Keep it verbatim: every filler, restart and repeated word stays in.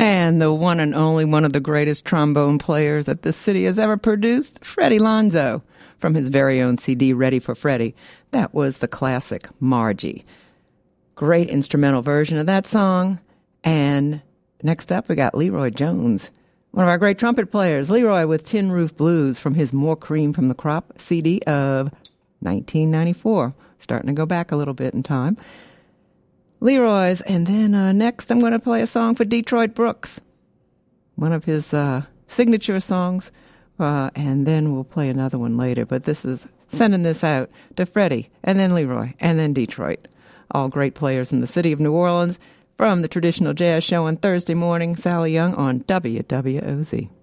And the one and only one of the greatest trombone players that this city has ever produced, Freddie Lonzo, from his very own C D, Ready for Freddie. That was the classic Margie. Great instrumental version of that song. And next up, we got Leroy Jones, one of our great trumpet players. Leroy with Tin Roof Blues from his More Cream from the Crop C D of nineteen ninety-four. Starting to go back a little bit in time. Leroy's, and then uh, next I'm going to play a song for Detroit Brooks, one of his uh, signature songs, uh, and then we'll play another one later. But this is sending this out to Freddie, and then Leroy, and then Detroit. All great players in the city of New Orleans from the Traditional Jazz Show on Thursday morning. Sally Young on W W O Z.